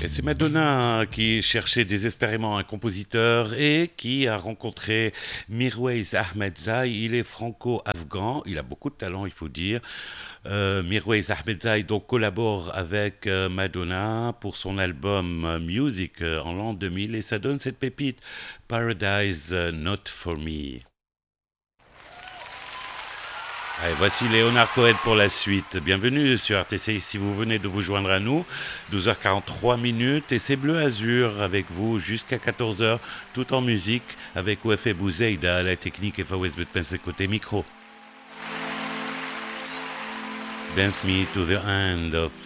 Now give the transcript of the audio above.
Et c'est Madonna qui cherchait désespérément un compositeur et qui a rencontré Mirwais Ahmedzai. Il est franco-afghan, il a beaucoup de talent, il faut dire. Mirwais Ahmedzai donc collabore avec Madonna pour son album Music en l'an 2000 et ça donne cette pépite Paradise Not For Me. Allez, voici Léonard Cohen pour la suite. Bienvenue sur RTC si vous venez de vous joindre à nous. 12h43 minutes et c'est Bleu Azur avec vous jusqu'à 14h tout en musique avec Ouefé Bouzeida, la technique et Fawez Betpense côté micro. Dance me to the end of